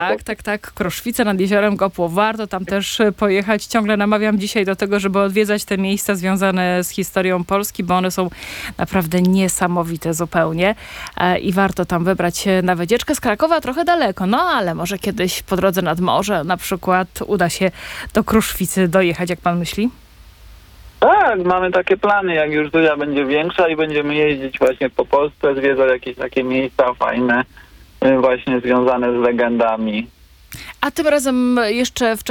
Tak. Kruszwice nad jeziorem Gopło. Warto tam też pojechać. Ciągle namawiam dzisiaj do tego, żeby odwiedzać te miejsca związane z historią Polski, bo one są naprawdę niesamowite zupełnie. I warto tam wybrać się na wycieczkę. Z Krakowa trochę daleko, no ale może kiedyś po drodze nad morze na przykład uda się do Kruszwicy dojechać, jak pan myśli? Tak, mamy takie plany, jak już Zuzia będzie większa i będziemy jeździć właśnie po Polsce, zwiedzać jakieś takie miejsca fajne, właśnie związane z legendami. A tym razem jeszcze wcześniej